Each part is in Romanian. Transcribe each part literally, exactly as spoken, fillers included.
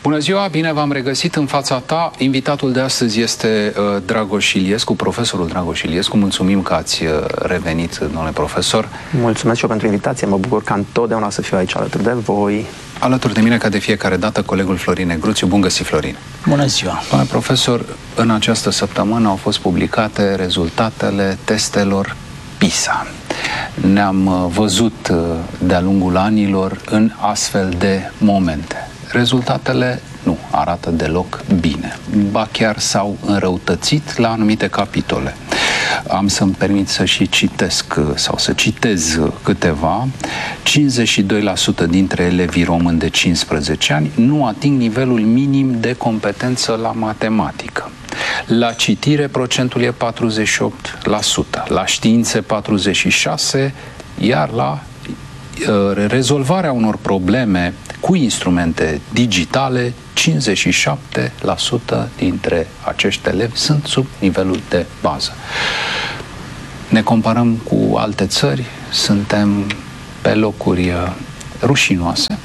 Bună ziua, bine v-am regăsit în fața ta. Invitatul de astăzi este uh, Dragoș Iliescu, profesorul Dragoș Iliescu. Mulțumim că ați uh, revenit, domnule profesor. Mulțumesc și eu pentru invitație. Mă bucur ca întotdeauna să fiu aici alături de voi. Alături de mine, ca de fiecare dată, colegul Florin Negruțiu. Bun găsit, Florin! Bună ziua! Domnule profesor, în această săptămână au fost publicate rezultatele testelor PISA. Ne-am văzut de-a lungul anilor în astfel de momente. Rezultatele nu arată deloc bine, ba chiar s-au înrăutățit la anumite capitole. Am să-mi permit să și citesc sau să citez câteva. cincizeci și doi la sută dintre elevii români de cincisprezece ani nu ating nivelul minim de competență la matematică. La citire procentul e patruzeci și opt la sută, la științe patruzeci și șase la sută, iar la uh, rezolvarea unor probleme cu instrumente digitale, cincizeci și șapte la sută dintre acești elevi sunt sub nivelul de bază. Ne comparăm cu alte țări, suntem pe locuri uh, rușinoase.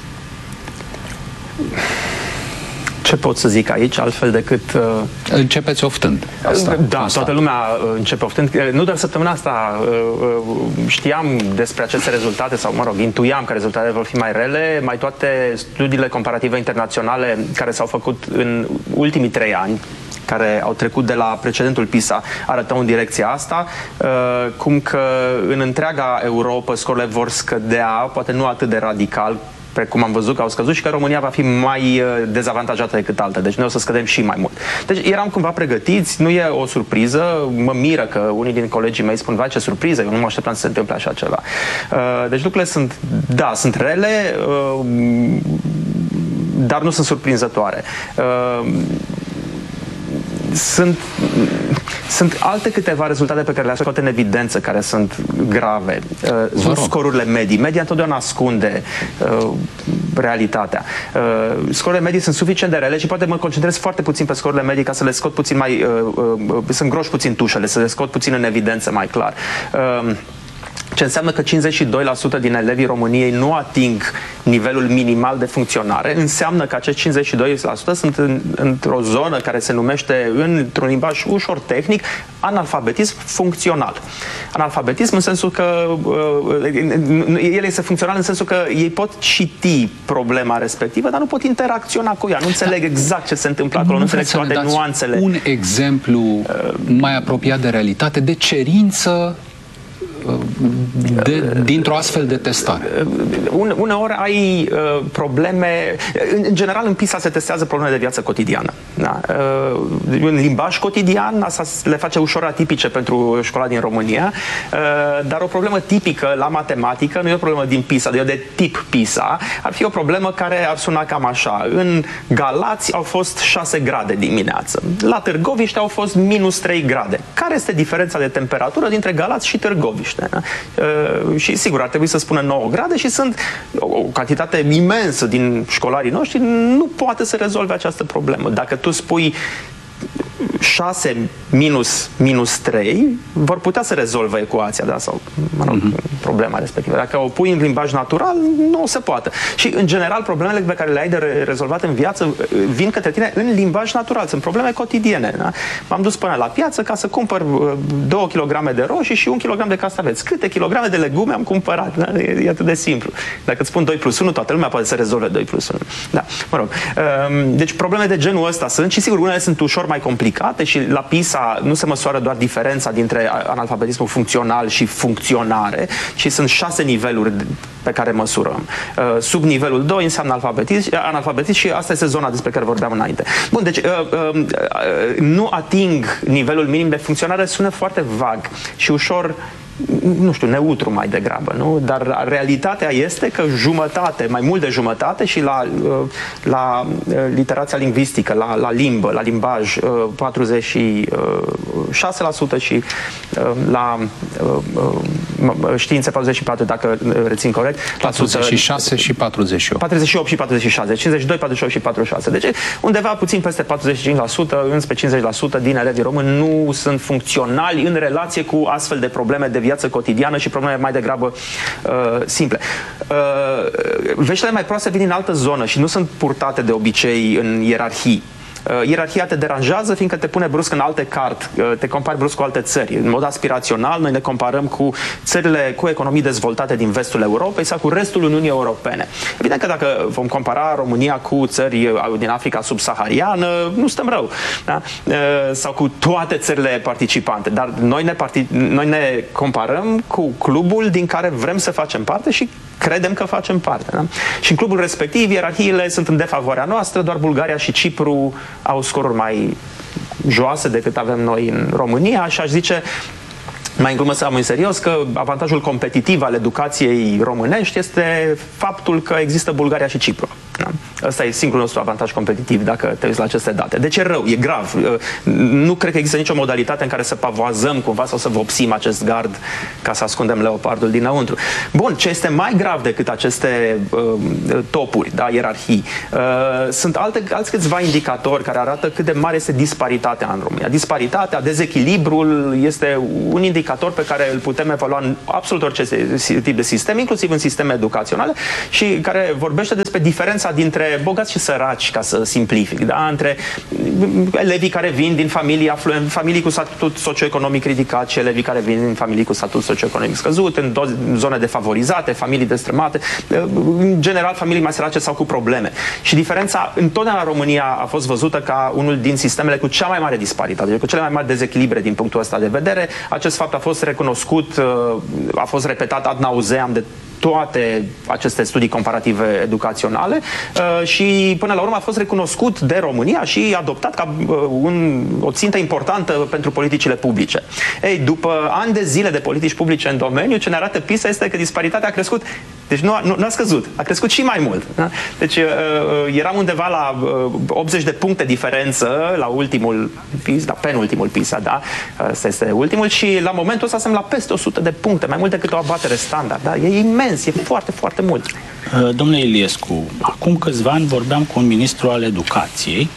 Ce pot să zic aici, altfel decât... Uh... Începeți oftând. Asta, da, asta. Toată lumea începe oftând. Nu doar săptămâna asta știam despre aceste rezultate, sau, mă rog, intuiam că rezultatele vor fi mai rele. Mai toate studiile comparative internaționale care s-au făcut în ultimii trei ani, care au trecut de la precedentul PISA, arătau în direcția asta, cum că în întreaga Europa scorurile vor scădea, poate nu atât de radical, precum am văzut că au scăzut, și că România va fi mai dezavantajată decât alte. Deci noi o să scădem și mai mult. Deci eram cumva pregătiți, nu e o surpriză. Mă miră că unii din colegii mei spun, vai, ce surpriză, eu nu mă așteptam să se întâmple așa ceva. Deci lucrurile sunt, da, sunt rele, dar nu sunt surprinzătoare. Sunt, sunt alte câteva rezultate pe care le-aș scoate în evidență, care sunt grave. Uh, sunt scorurile medii. Media întotdeauna ascunde uh, realitatea. Uh, scorurile medii sunt suficient de rele și poate mă concentrez foarte puțin pe scorurile medii ca să le scot puțin mai... Uh, uh, să îngroși puțin tușele, să le scot puțin în evidență mai clar. Uh, Ce înseamnă că cincizeci și doi la sută din elevii României nu ating nivelul minimal de funcționare, înseamnă că acești cincizeci și doi la sută sunt în, într-o zonă care se numește, într-un limbaj ușor tehnic, analfabetism funcțional. Analfabetism în sensul că uh, el este funcțional în sensul că ei pot citi problema respectivă, dar nu pot interacționa cu ea, nu înțeleg exact ce se întâmplă acolo, nu, nu înțeleg toate nuanțele. Un exemplu uh, mai apropiat de realitate, de cerință dintr-o astfel de testare. Une, uneori ai uh, probleme, în, în general în PISA se testează probleme de viață cotidiană. Da? Uh, în limbaj cotidian, asta le face ușor atipice pentru școala din România, uh, dar o problemă tipică la matematică, nu e o problemă din PISA, e de tip PISA, ar fi o problemă care ar suna cam așa. În Galați au fost șase grade dimineață, la Târgoviște au fost minus trei grade. Care este diferența de temperatură dintre Galați și Târgoviște? Uh, și sigur, ar trebui să spună nouă grade și sunt o, o cantitate imensă din școlarii noștri nu poate să rezolve această problemă. Dacă tu spui șase minus, minus trei, vor putea să rezolve ecuația, da? Sau, mă rog, uh-huh. problema respectivă. Dacă o pui în limbaj natural, nu o se poate. Și, în general, problemele pe care le ai de re rezolvat în viață vin către tine în limbaj natural. Sunt probleme cotidiene. Da? M-am dus până la piață ca să cumpăr două kilograme de roșii și un kilogram de castraveți. Câte kilograme de legume am cumpărat? Da? E, e atât de simplu. Dacă îți spun doi plus unu, toată lumea poate să rezolve doi plus unu. Da. Mă rog. Deci, probleme de genul ăsta sunt și, sigur, unele sunt ușor mai complicate și la PISA nu se măsoară doar diferența dintre analfabetismul funcțional și funcționare, ci sunt șase niveluri pe care măsurăm. Sub nivelul doi înseamnă alfabetism, analfabetism și asta este zona despre care vorbeam înainte. Bun, deci nu ating nivelul minim de funcționare, sună foarte vag și ușor, nu știu, neutru mai degrabă, nu? Dar realitatea este că jumătate, mai mult de jumătate și la, la literația lingvistică, la, la limbă, la limbaj, patruzeci și șase la sută și la științe patruzeci și patru, dacă rețin corect. patruzeci și șase și patruzeci și opt. patruzeci și opt și patruzeci și șase, cincizeci și doi, patruzeci și opt și patruzeci și șase. Deci undeva puțin peste patruzeci și cinci la sută, înspre cincizeci la sută din elevii români nu sunt funcționali în relație cu astfel de probleme de viață cotidiană și probleme mai degrabă uh, simple. Uh, veștile mai proaste vin din altă zonă și nu sunt purtate de obicei în ierarhii. Uh, ierarhia te deranjează fiindcă te pune brusc în alte cart, uh, te compari brusc cu alte țări. În mod aspirațional, noi ne comparăm cu țările cu economii dezvoltate din vestul Europei sau cu restul Uniunii Europene. Evident că dacă vom compara România cu țări din Africa subsahariană, nu stăm rău. Da? Uh, sau cu toate țările participante. Dar noi ne, partic noi ne comparăm cu clubul din care vrem să facem parte și credem că facem parte. Da? Și în clubul respectiv, ierarhiile sunt în defavoarea noastră, doar Bulgaria și Cipru au scoruri mai joase decât avem noi în România și aș zice, mai în glumă sau mai în serios, că avantajul competitiv al educației românești este faptul că există Bulgaria și Cipru. Da? Ăsta e singurul nostru avantaj competitiv dacă te uiți la aceste date. Deci e rău, e grav. Nu cred că există nicio modalitate în care să pavoazăm cumva sau să vopsim acest gard ca să ascundem leopardul dinăuntru. Bun, ce este mai grav decât aceste uh, topuri, da, ierarhii, uh, sunt alte, alți câțiva indicatori care arată cât de mare este disparitatea în România. Disparitatea, dezechilibrul este un indicator pe care îl putem evalua în absolut orice tip de sistem, inclusiv în sisteme educaționale, și care vorbește despre diferența dintre bogați și săraci, ca să simplific, da? Între elevii care vin din familii, familii cu statut socioeconomic ridicat și elevii care vin din familii cu statut socioeconomic scăzut, în zone defavorizate, familii destrămate, în general familii mai sărace sau cu probleme. Și diferența întotdeauna în România a fost văzută ca unul din sistemele cu cea mai mare disparitate, cu cele mai mari dezechilibre din punctul ăsta de vedere. Acest fapt a fost recunoscut, a fost repetat ad nauseam de toate aceste studii comparative educaționale uh, și până la urmă a fost recunoscut de România și adoptat ca uh, un, o țintă importantă pentru politicile publice. Ei, după ani de zile de politici publice în domeniu, ce ne arată PISA este că disparitatea a crescut. Deci nu a, nu, nu a scăzut, a crescut și mai mult. Da? Deci uh, eram undeva la uh, optzeci de puncte diferență la ultimul PISA, la penultimul PISA, da? Asta este ultimul, și la momentul ăsta suntem la peste o sută de puncte, mai mult decât o abatere standard. Da? E imens, e foarte, foarte mult. Domnule Iliescu, acum câțiva ani vorbeam cu un ministru al educației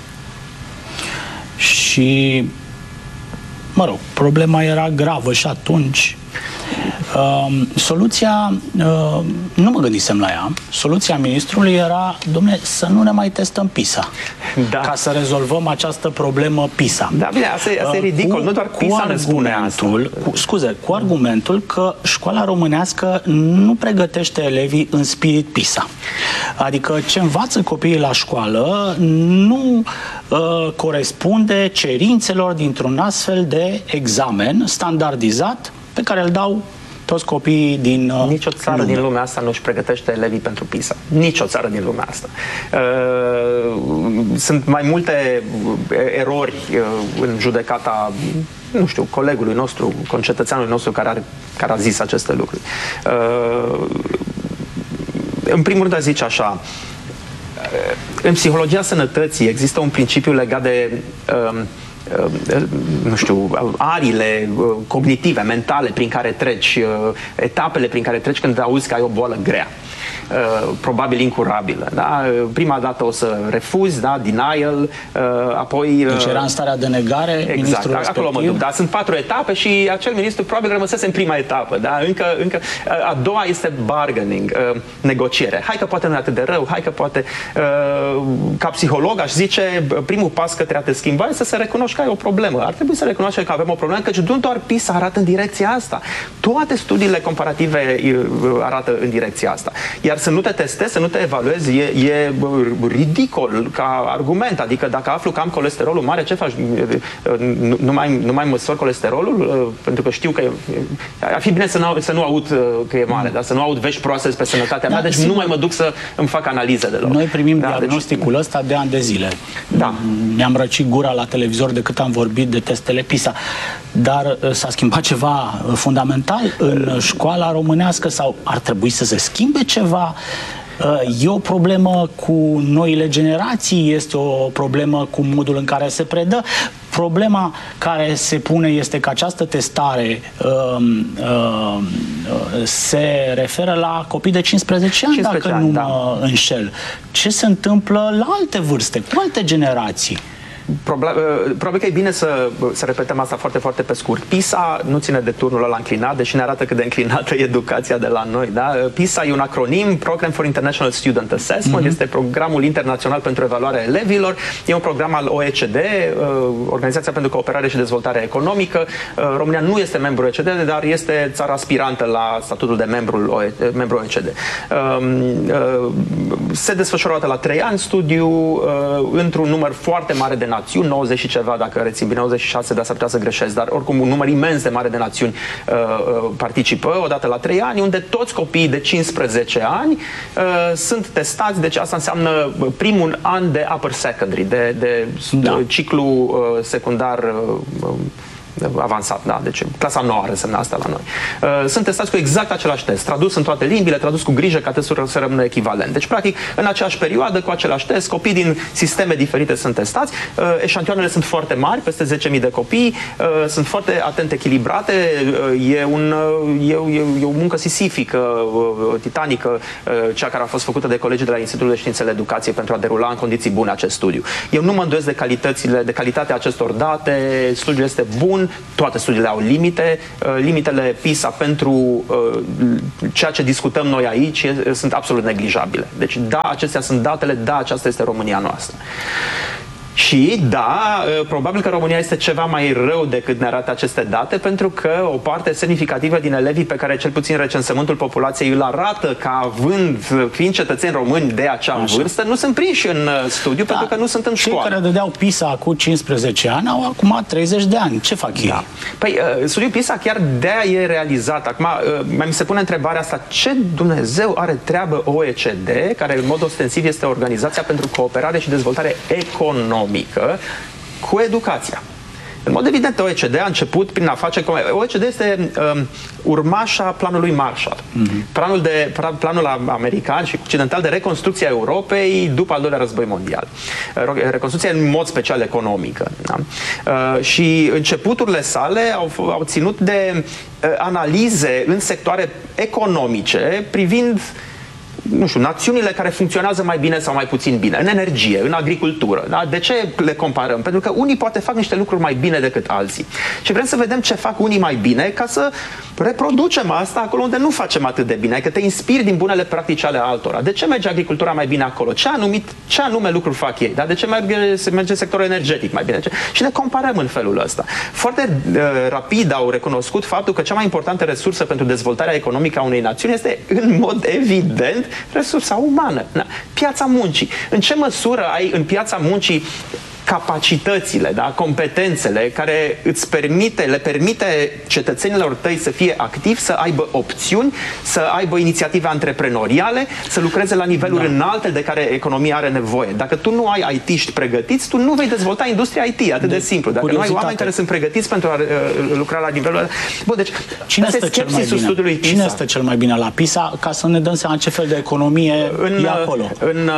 și, mă rog, problema era gravă și atunci. Uh, soluția, uh, nu mă gândisem la ea, soluția ministrului era, dom'le, să nu ne mai testăm PISA, da, ca să rezolvăm această problemă PISA. Da, bine, asta e, asta e ridicol, uh, cu, nu doar PISA ne spune asta. Cu, scuze, cu argumentul că școala românească nu pregătește elevii în spirit PISA. Adică ce învață copiii la școală nu uh, corespunde cerințelor dintr-un astfel de examen standardizat pe care îl dau toți copiii din uh, Nici o țară lume. din lumea asta nu își pregătește elevii pentru PISA. Nici o țară din lumea asta. Uh, sunt mai multe erori uh, în judecata, nu știu, colegului nostru, concetățeanului nostru care, are, care a zis aceste lucruri. Uh, în primul rând, a zice așa, uh, în psihologia sănătății există un principiu legat de uh, nu știu, arile cognitive, mentale prin care treci, etapele prin care treci când auzi că ai o boală grea. Probabil incurabilă. Da? Prima dată o să refuzi, da? Denial, apoi... Deci era în starea de negare, exact, ministrul respectiv. Acolo mă duc, da? Sunt patru etape și acel ministru probabil rămăsese în prima etapă. Da? Încă, încă, a doua este bargaining, negociere. Hai că poate nu e atât de rău, hai că poate... Ca psiholog aș zice, primul pas către a te schimba este să recunoști că ai o problemă. Ar trebui să recunoaștem că avem o problemă, căci nu doar PISA arată în direcția asta. Toate studiile comparative arată în direcția asta. Iar să nu te testezi, să nu te evaluezi, e, e ridicol ca argument. Adică dacă aflu că am colesterolul mare, ce faci? Nu, nu, mai, nu mai măsor colesterolul? Pentru că știu că e, ar fi bine să nu, să nu aud că e mare, dar să nu aud vești proaste despre sănătatea mea, da, deci sigur. Nu mai mă duc să îmi fac analize deloc. Noi primim da, diagnosticul deci... ăsta de ani de zile. Da. Mi-am răcit gura la televizor de cât am vorbit de testele PISA. Dar s-a schimbat ceva fundamental în școala românească sau ar trebui să se schimbe ceva? E o problemă cu noile generații, este o problemă cu modul în care se predă. Problema care se pune este că această testare uh, uh, se referă la copii de cincisprezece ani, cincisprezece dacă ani, nu mă da. înșel. Ce se întâmplă la alte vârste, cu alte generații? Probabil că e bine să, să repetăm asta foarte, foarte pe scurt. PISA nu ține de turnul ăla înclinat, deși ne arată cât de înclinată e educația de la noi. Da? PISA e un acronim, Program for International Student Assessment, mm-hmm. este programul internațional pentru evaluarea elevilor, e un program al O E C D, Organizația pentru Cooperare și Dezvoltare Economică. România nu este membru O E C D, dar este țara aspirantă la statutul de membru membru O E C D. Se desfășoară o dată la trei ani studiu într-un număr foarte mare de națiuni, nouăzeci și ceva, dacă rețin bine, nouăzeci și șase, dar s-ar putea să greșesc, dar oricum un număr imens de mare de națiuni uh, uh, participă, odată la trei ani, unde toți copiii de cincisprezece ani uh, sunt testați, deci asta înseamnă primul an de upper secondary, de, de da. ciclu uh, secundar uh, avansat, da, deci clasa nouă ar însemna asta la noi. Uh, sunt testați cu exact același test, tradus în toate limbile, tradus cu grijă ca testul să rămână echivalent. Deci, practic, în aceeași perioadă, cu același test, copii din sisteme diferite sunt testați, uh, eșantioanele sunt foarte mari, peste zece mii de copii, uh, sunt foarte atent echilibrate, uh, e, un, uh, e, e, e o muncă sisifică, uh, titanică, uh, cea care a fost făcută de colegii de la Institutul de Științele Educației pentru a derula în condiții bune acest studiu. Eu nu mă îndoiesc de calitățile, de calitatea acestor date, studiul este bun, toate studiile au limite. Limitele PISA pentru ceea ce discutăm noi aici sunt absolut neglijabile. Deci da, acestea sunt datele, da, aceasta este România noastră. Și da, probabil că România este ceva mai rău decât ne arată aceste date, pentru că o parte semnificativă din elevii pe care cel puțin recensământul populației îl arată ca având, fiind cetățeni români de acea Așa. vârstă, nu sunt prinși în studiu, da. pentru că nu sunt în școală. Cei care dădeau PISA cu cincisprezece ani au acum treizeci de ani. Ce fac ei? Da. Păi, studiul PISA chiar de-aia e realizat. Acum, mai mi se pune întrebarea asta, ce Dumnezeu are treabă O E C D, care în mod ostensiv este Organizația pentru Cooperare și Dezvoltare Economică, mică, cu educația. În mod evident, O E C D a început prin a face... O E C D este um, urmașa planului Marshall. Mm-hmm. Planul, de, planul american și occidental de reconstrucție a Europei după al doilea război mondial. Reconstrucția în mod special economică. Da? Uh, și începuturile sale au, au ținut de uh, analize în sectoare economice privind nu știu, națiunile care funcționează mai bine sau mai puțin bine, în energie, în agricultură. Da? De ce le comparăm? Pentru că unii poate fac niște lucruri mai bine decât alții. Și vrem să vedem ce fac unii mai bine ca să reproducem asta acolo unde nu facem atât de bine, că te inspiri din bunele practici ale altora. De ce merge agricultura mai bine acolo? Ce, anumit, ce anume lucruri fac ei? Da? De ce merge, se merge sectorul energetic mai bine? Și ne comparăm în felul ăsta. Foarte uh, rapid au recunoscut faptul că cea mai importantă resursă pentru dezvoltarea economică a unei națiuni este, în mod evident, resursa umană. Da. Piața muncii. În ce măsură ai în piața muncii capacitățile, da, competențele care îți permite, le permite cetățenilor tăi să fie activi, să aibă opțiuni, să aibă inițiative antreprenoriale, să lucreze la niveluri da. înalte de care economia are nevoie. Dacă tu nu ai I T-ști pregătiți, tu nu vei dezvolta industria I T, atât de, de simplu. Dacă nu ai oameni care sunt pregătiți pentru a uh, lucra la nivelul... Bun, deci, cine stă cel mai bine? Studiului PISA. Cine stă cel mai bine la PISA, ca să ne dăm seama ce fel de economie în, e acolo? În,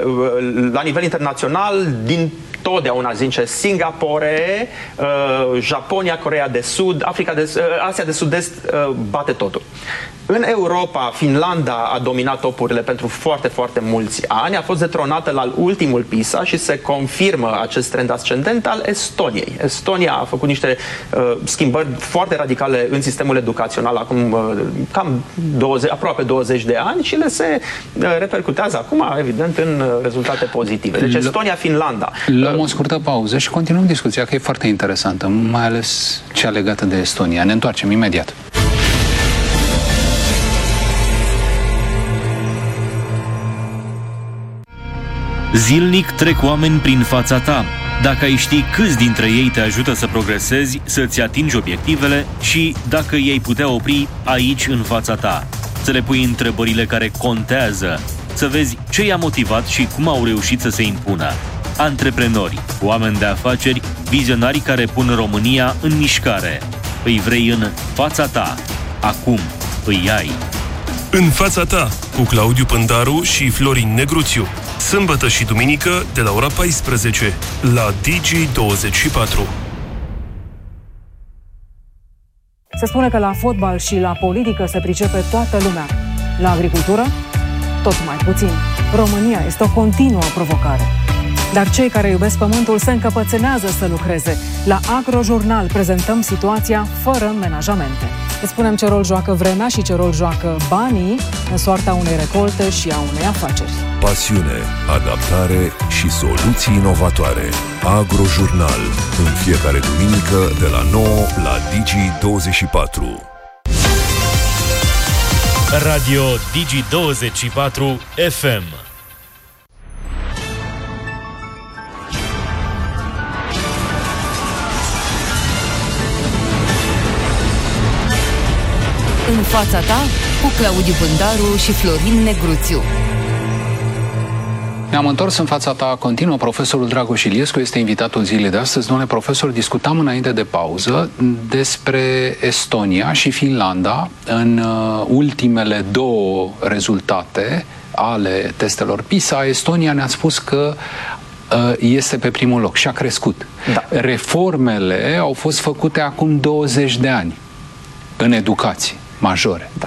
la nivel internațional, din totdeauna zice Singapore, uh, Japonia, Coreea de Sud, Africa de, uh, Asia de Sud-Est uh, bate totul. În Europa, Finlanda a dominat topurile pentru foarte, foarte mulți ani, a fost detronată la ultimul PISA și se confirmă acest trend ascendent al Estoniei. Estonia a făcut niște uh, schimbări foarte radicale în sistemul educațional acum uh, cam douăzeci, aproape douăzeci de ani și le se uh, repercutează acum, evident, în uh, rezultate pozitive. Deci Estonia, Finlanda. Luăm o scurtă pauză și continuăm discuția, că e foarte interesantă, mai ales cea legată de Estonia. Ne întoarcem imediat. Zilnic trec oameni prin fața ta. Dacă ai ști câți dintre ei te ajută să progresezi, să-ți atingi obiectivele și dacă ei putea opri aici în fața ta, să le pui întrebările care contează, să vezi ce i-a motivat și cum au reușit să se impună. Antreprenori, oameni de afaceri, vizionari care pun România în mișcare. Îi vrei în fața ta. Acum îi ai. În fața ta, cu Claudiu Pândaru și Florin Negruțiu. Sâmbătă și duminică, de la ora paisprezece, la Digi douăzeci și patru. Se spune că la fotbal și la politică se pricepe toată lumea. La agricultură, tot mai puțin. România este o continuă provocare. Dar cei care iubesc pământul se încăpățânează să lucreze. La Agrojurnal prezentăm situația fără menajamente. Îți spunem ce rol joacă vremea și ce rol joacă banii în soarta unei recolte și a unei afaceri. Pasiune, adaptare și soluții inovatoare. Agrojurnal. În fiecare duminică de la nouă la Digi douăzeci și patru. Radio Digi douăzeci și patru F M. În fața ta, cu Claudiu Pândaru și Florin Negruțiu. Ne-am întors în fața ta, continuă. Profesorul Dragoș Iliescu este invitatul zilei de astăzi. Domnule profesor, discutam înainte de pauză despre Estonia și Finlanda în uh, ultimele două rezultate ale testelor PISA. Estonia ne-a spus că uh, este pe primul loc și a crescut. Da. Reformele au fost făcute acum douăzeci de ani în educație majore. Da.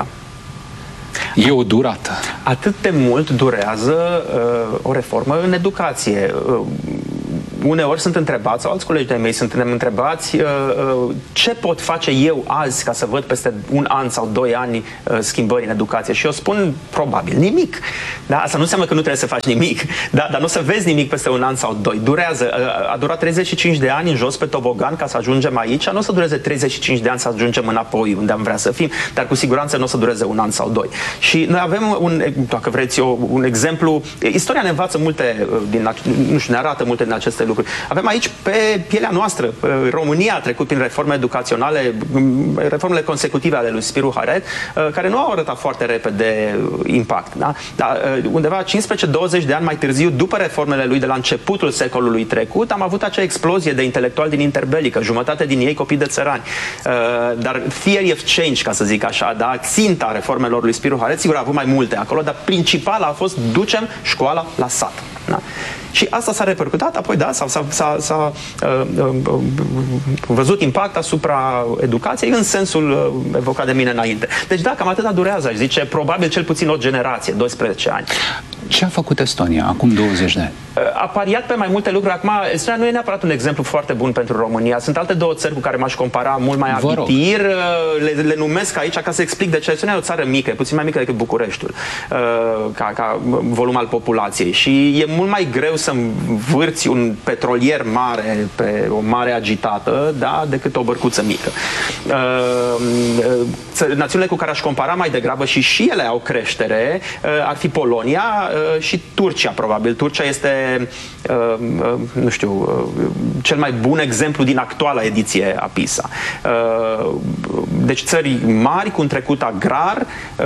E o durată. Atât de mult durează uh, o reformă în educație. Uh, uneori sunt întrebați, sau alți colegi de-ai mei sunt întrebați, uh, uh, ce pot face eu azi ca să văd peste un an sau doi ani uh, schimbări în educație? Și eu spun, probabil, nimic. Da? Asta nu înseamnă că nu trebuie să faci nimic, da? Dar nu o să vezi nimic peste un an sau doi. Durează. Uh, a durat treizeci și cinci de ani în jos pe tobogan ca să ajungem aici. Nu o să dureze treizeci și cinci de ani să ajungem înapoi unde am vrea să fim, dar cu siguranță nu o să dureze un an sau doi. Și noi avem un, dacă vreți, o, un exemplu. Istoria ne învață multe, din, nu știu, ne arată multe din aceste lucruri. Avem aici pe pielea noastră. România a trecut prin reforme educaționale, reformele consecutive ale lui Spiru Haret, care nu au arătat foarte repede impact. Da? Dar undeva cincisprezece douăzeci de ani mai târziu, după reformele lui de la începutul secolului trecut, am avut acea explozie de intelectuali din interbelică, jumătate din ei copii de țărani. Dar theory of change, ca să zic așa, da? Ținta reformelor lui Spiru Haret, sigur a avut mai multe acolo, dar principala a fost ducem școala la sat. Da? Și asta s-a repercutat, apoi da, s-a uh, uh, văzut impact asupra educației în sensul uh, evocat de mine înainte. Deci da, cam atâta durează, aș zice, probabil cel puțin o generație, doisprezece ani. Ce a făcut Estonia acum douăzeci de ani? A pariat pe mai multe lucruri. Acum, Estonia nu e neapărat un exemplu foarte bun pentru România. Sunt alte două țări cu care m-aș compara mult mai abitir. Le, le numesc aici ca să explic de ce. Estonia e o țară mică, puțin mai mică decât Bucureștiul, ca, ca volum al populației. Și e mult mai greu să învârți un petrolier mare pe o mare agitată, da, decât o bărcuță mică. Națiunile cu care aș compara mai degrabă, și și ele au creștere, ar fi Polonia și Turcia, probabil. Turcia este, nu știu, cel mai bun exemplu din actuala ediție a PISA. Deci țări mari, cu un trecut agrar,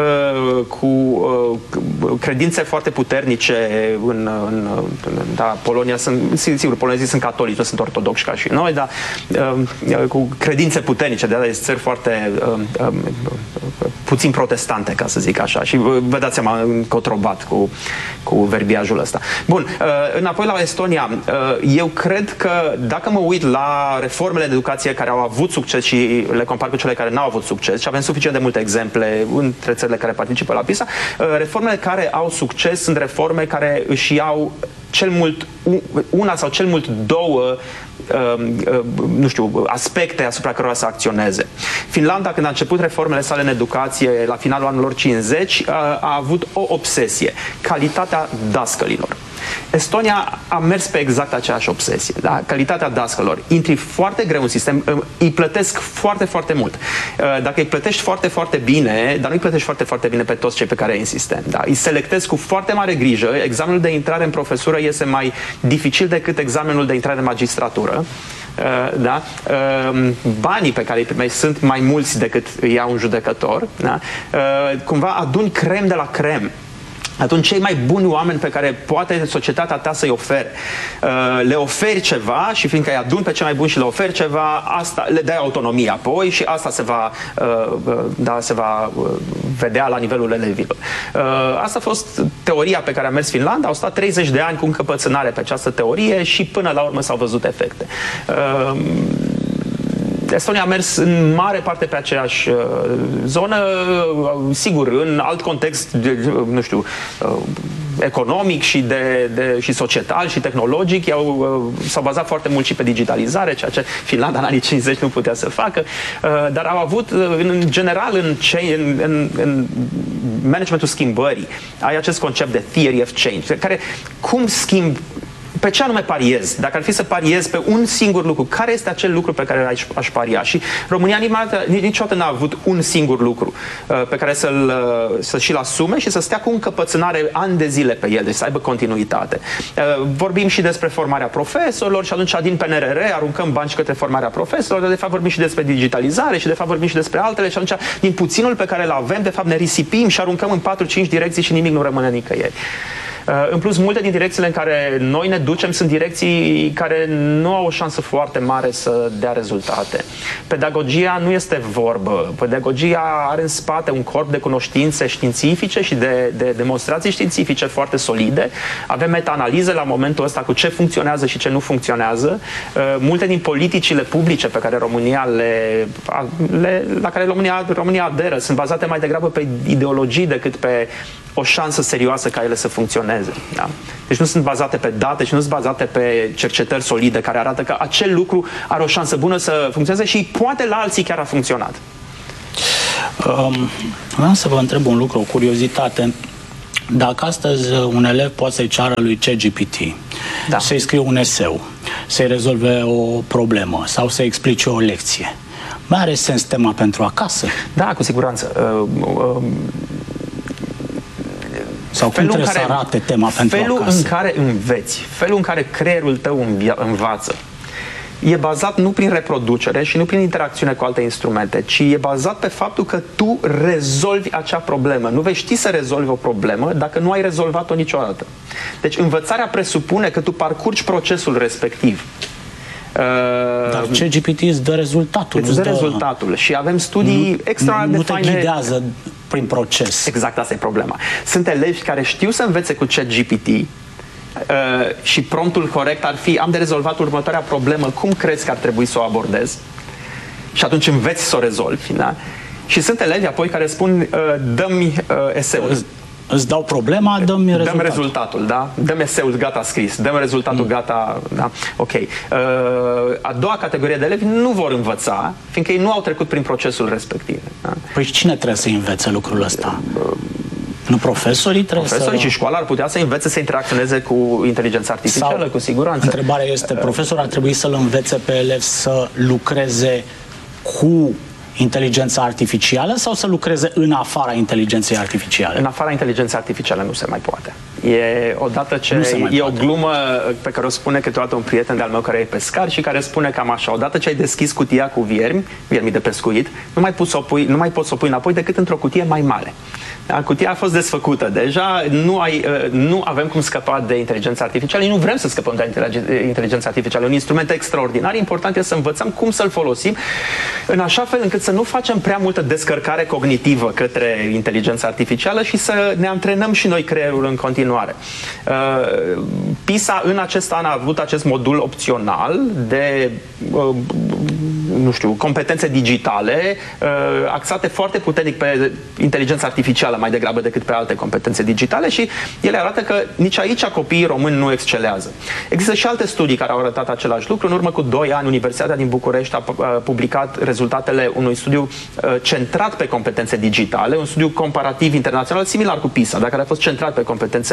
cu credințe foarte puternice în, în, da, Polonia sunt, sigur, polonezii sunt catolici, nu sunt ortodoxi ca și noi, dar cu credințe puternice, de aia țări foarte puțin protestante, ca să zic așa. Și vă dați seama, încotrobat cu, cu verbiajul ăsta. Bun, înapoi la Estonia. Eu cred că dacă mă uit la reformele de educație care au avut succes și le compar cu cele care n-au avut succes, și avem suficient de multe exemple între țările care participă la PISA, reformele care au succes sunt reforme care își iau cel mult una sau cel mult două nu știu, aspecte asupra cărora să acționeze. Finlanda, când a început reformele sale în educație la finalul anilor cincizeci, a avut o obsesie: calitatea dascălilor. Estonia a mers pe exact aceeași obsesie, da? Calitatea dascălor. Intri foarte greu în sistem, îi plătesc foarte, foarte mult. Dacă îi plătești foarte, foarte bine, dar nu îi plătești foarte, foarte bine pe toți cei pe care ai în sistem, da? Îi selectezi cu foarte mare grijă. Examenul de intrare în profesură este mai dificil decât examenul de intrare în magistratură. Da? Banii pe care îi primești sunt mai mulți decât îi ia un judecător. Da? Cumva aduni crem de la crem atunci cei mai buni oameni pe care poate societatea ta să-i ofere, le oferi ceva și fiindcă îi adun pe cei mai buni și le oferi ceva, asta le dai autonomie apoi și asta se va, da, se va vedea la nivelul elevilor. Asta a fost teoria pe care a mers Finlanda, au stat treizeci de ani cu încăpățânare pe această teorie și până la urmă s-au văzut efecte. Estonia a mers în mare parte pe aceeași uh, zonă, uh, sigur, în alt context, de, nu știu, uh, economic și, de, de, și societal și tehnologic. Uh, s-au bazat foarte mult și pe digitalizare, ceea ce Finlanda în anii cincizeci nu putea să facă, uh, dar au avut, uh, în general, în, în, în, în managementul schimbării, ai acest concept de theory of change, care cum schimb. Pe ce anume pariez? Dacă ar fi să pariez pe un singur lucru, care este acel lucru pe care aș, aș paria? Și România niciodată n-a avut un singur lucru uh, pe care să-l uh, să și-l asume și să stea cu încăpățânare ani de zile pe el, deci să aibă continuitate. Uh, vorbim și despre formarea profesorilor și atunci din P N R R aruncăm bani către formarea profesorilor, de fapt vorbim și despre digitalizare și de fapt vorbim și despre altele și atunci din puținul pe care îl avem, de fapt ne risipim și aruncăm în patru cinci direcții și nimic nu rămâne nicăieri. În plus, multe din direcțiile în care noi ne ducem sunt direcții care nu au o șansă foarte mare să dea rezultate. Pedagogia nu este vorbă. Pedagogia are în spate un corp de cunoștințe științifice și de, de demonstrații științifice foarte solide. Avem meta-analize la momentul ăsta cu ce funcționează și ce nu funcționează. Multe din politicile publice pe care România le, le, la care România, România aderă sunt bazate mai degrabă pe ideologii decât pe o șansă serioasă ca ele să funcționeze. Da? Deci nu sunt bazate pe date și nu sunt bazate pe cercetări solide care arată că acel lucru are o șansă bună să funcționeze și poate la alții chiar a funcționat. Um, vreau să vă întreb un lucru, o curiozitate. Dacă astăzi un elev poate să-i ceară lui ChatGPT, da, să-i scrie un eseu, să-i rezolve o problemă sau să-i explice o lecție, mai are sens tema pentru acasă? Da, cu siguranță. Uh, uh, Sau cum trebuie care, să arate tema pentru felul acasă? În care înveți, felul în care creierul tău învață, e bazat nu prin reproducere și nu prin interacțiune cu alte instrumente, ci e bazat pe faptul că tu rezolvi acea problemă. Nu vei ști să rezolvi o problemă dacă nu ai rezolvat-o niciodată. Deci învățarea presupune că tu parcurgi procesul respectiv. Dar ChatGPT îți dă rezultatul. Îți dă rezultatul și avem studii nu, extraordinar de faine. Nu te ghidează prin proces. Exact, asta e problema. Sunt elevi care știu să învețe cu ChatGPT uh, și promptul corect ar fi: am de rezolvat următoarea problemă, cum crezi că ar trebui să o abordez? Și atunci înveți să o rezolvi. Da? Și sunt elevi apoi care spun: uh, dă-mi uh, eseul. Îți dau problema, dă-mi rezultatul. Dă-mi rezultatul, da? Dă-mi eseul gata scris, dă-mi rezultatul mm. gata, da? Ok. Uh, a doua categorie de elevi nu vor învăța, fiindcă ei nu au trecut prin procesul respectiv. Da? Păi cine trebuie să învețe lucrul ăsta? Uh, nu profesorii trebuie Profesorii să... și școala ar putea să învețe să interacționeze cu inteligența artificială, sau, cu siguranță. Întrebarea este, profesorul ar trebui să-l învețe pe elev să lucreze cu inteligența artificială sau să lucreze în afara inteligenței artificiale? În afara inteligenței artificiale nu se mai poate. E odată ce e poate. O glumă pe care o spune câteodată un prieten de-al meu care e pescar și care spune cam așa: odată ce ai deschis cutia cu viermi, viermi de pescuit, nu mai poți să o pui, nu mai poți să o pui înapoi decât într-o cutie mai mare. Da? Cutia a fost desfăcută deja, nu, ai, nu avem cum scăpa de inteligența artificială, nu vrem să scăpăm de inteligența artificială. Un instrument extraordinar, important este să învățăm cum să-l folosim în așa fel încât să nu facem prea multă descărcare cognitivă către inteligența artificială și să ne antrenăm și noi creierul în continuare. Uh, PISA în acest an a avut acest modul opțional de uh, nu știu, competențe digitale uh, axate foarte puternic pe inteligența artificială mai degrabă decât pe alte competențe digitale și ele arată că nici aici copiii români nu excelează. Există și alte studii care au arătat același lucru. În urmă cu doi ani, Universitatea din București a publicat rezultatele unui studiu uh, centrat pe competențe digitale, un studiu comparativ internațional similar cu PISA, dar care a fost centrat pe competențe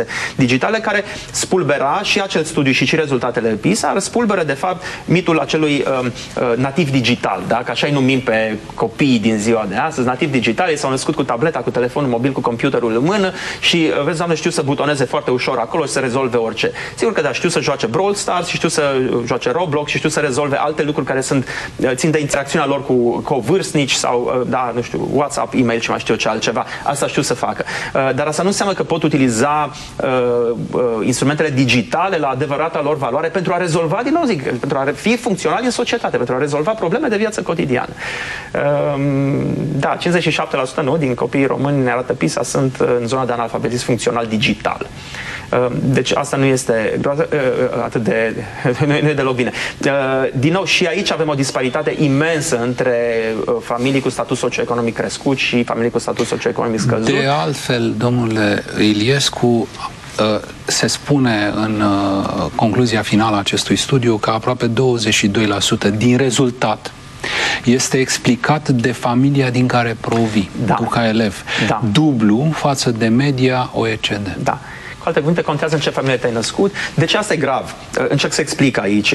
digitale, care spulbera și acel studiu și și rezultatele PISA, spulberă de fapt mitul acelui uh, uh, nativ digital, da? Că așa-i numim pe copiii din ziua de astăzi, nativ digital, ei s-au născut cu tableta, cu telefonul mobil, cu computerul în mână și, vezi, doamne, știu să butoneze foarte ușor acolo și să rezolve orice. Sigur că da, știu să joace Brawl Stars și știu să joace Roblox și știu să rezolve alte lucruri care sunt, țin de interacțiunea lor cu, cu vârstnici sau, da, nu știu, WhatsApp, e-mail și mai știu eu ce altceva. Asta știu să facă. Dar asta nu înseamnă că pot utiliza uh, uh, instrumentele digitale la adevărata lor valoare pentru a rezolva, din nou zic, pentru a fi funcționali în societate, pentru a rezolva probleme de viață cotidiană. Uh, da, cincizeci și șapte la sută nu, din copiii români, ne arată PISA, sunt în zona de analfabetism funcțional digital. Deci asta nu este atât de, nu e deloc bine. Din nou, și aici avem o disparitate imensă între familii cu statut socioeconomic crescut și familii cu statut socioeconomic scăzut. De altfel, domnule Iliescu, se spune în concluzia finală a acestui studiu că aproape douăzeci și doi la sută din rezultat este explicat de familia din care provii, da. Tu ca elev. Da. Dublu față de media O E C D. Da. Cu alte cuvinte, contează în ce familie te-ai născut. De ce asta e grav? Încerc să explic aici.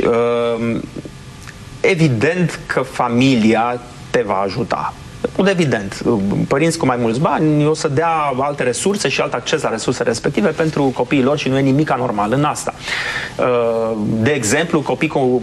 Evident că familia te va ajuta. Evident, părinți cu mai mulți bani o să dea alte resurse și alt acces la resurse respective pentru copiii lor și nu e nimic anormal în asta. De exemplu, copii cu,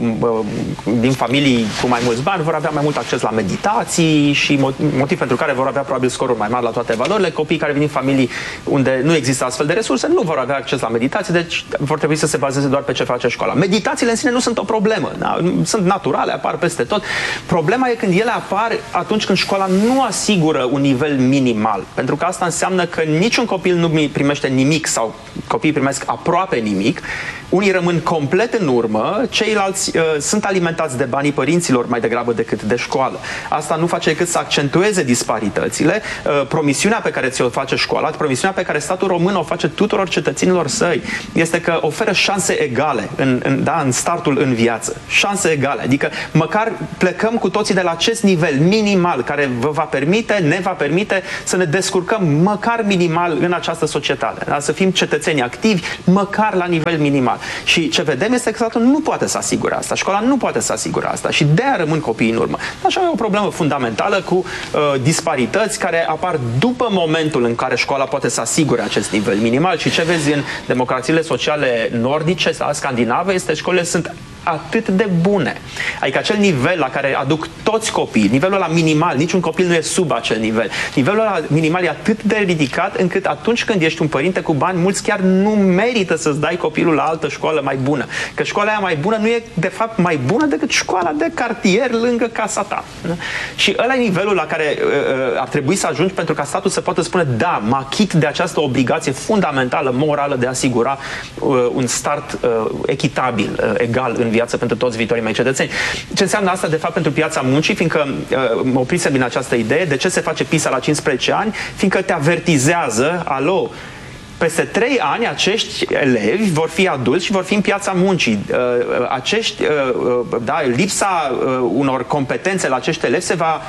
din familii cu mai mulți bani vor avea mai mult acces la meditații și motiv pentru care vor avea probabil scoruri mai mari la toate valorile. Copiii care vin din familii unde nu există astfel de resurse nu vor avea acces la meditații, deci vor trebui să se bazeze doar pe ce face școala. Meditațiile în sine nu sunt o problemă, da? Sunt naturale, apar peste tot. Problema e când ele apar atunci când școala nu asigură un nivel minimal, pentru că asta înseamnă că niciun copil nu primește nimic sau copiii primesc aproape nimic, unii rămân complet în urmă, ceilalți uh, sunt alimentați de banii părinților mai degrabă decât de școală. Asta nu face decât să accentueze disparitățile. Uh, promisiunea pe care ți-o face școala, promisiunea pe care statul român o face tuturor cetățenilor săi, este că oferă șanse egale în, în, da, în startul în viață. Șanse egale, adică măcar plecăm cu toții de la acest nivel minimal care vă va permite, ne va permite să ne descurcăm măcar minimal în această societate. Da? Să fim cetățeni activi, măcar la nivel minimal. Și ce vedem este că statul nu poate să asigure asta. Școala nu poate să asigure asta și de-aia rămân copiii în urmă. Așa e o problemă fundamentală cu uh, disparități care apar după momentul în care școala poate să asigure acest nivel minimal. Și ce vezi în democrațiile sociale nordice sau scandinave este că școlile sunt atât de bune. Adică acel nivel la care aduc toți copiii, nivelul ăla minimal, niciun copil nu e sub acel nivel. Nivelul ăla minimal e atât de ridicat încât atunci când ești un părinte cu bani, mulți chiar nu merită să-ți dai copilul la altă școală mai bună. Că școala aia mai bună nu e de fapt mai bună decât școala de cartier lângă casa ta. Da? Și ăla e nivelul la care uh, ar trebui să ajungi pentru ca statul să poată spune da, mă achit de această obligație fundamentală, morală de a asigura uh, un start uh, echitabil, uh, egal în viață pentru toți viitorii mei cetățeni. Ce înseamnă asta de fapt pentru piața muncii? Fiindcă uh, mă oprisem din această idee, de ce se face PISA la cincisprezece ani? Fiindcă te avertizează, alo, peste trei ani acești elevi vor fi adulți și vor fi în piața muncii. Uh, acești, uh, da, lipsa uh, unor competențe la acești elevi se va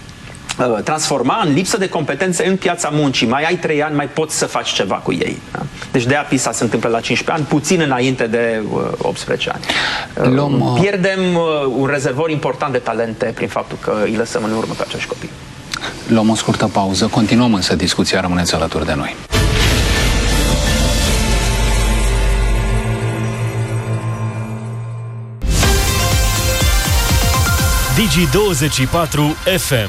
transforma în lipsă de competențe în piața muncii. Mai ai trei ani, mai poți să faci ceva cu ei. Da? Deci de-aia PISA se întâmplă la cincisprezece ani, puțin înainte de uh, optsprezece ani. Luăm, Pierdem uh, un rezervor important de talente prin faptul că îi lăsăm în urmă pe acești copii. Luăm o scurtă pauză, continuăm însă discuția, rămâneți alături de noi. Digi douăzeci și patru F M.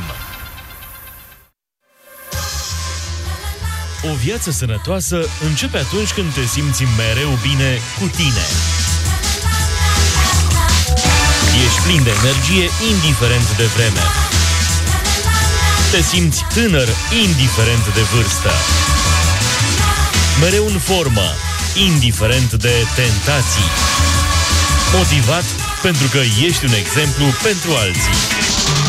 O viață sănătoasă începe atunci când te simți mereu bine cu tine. Ești plin de energie, indiferent de vreme. Te simți tânăr, indiferent de vârstă. Mereu în formă, indiferent de tentații. Motivat pentru că ești un exemplu pentru alții.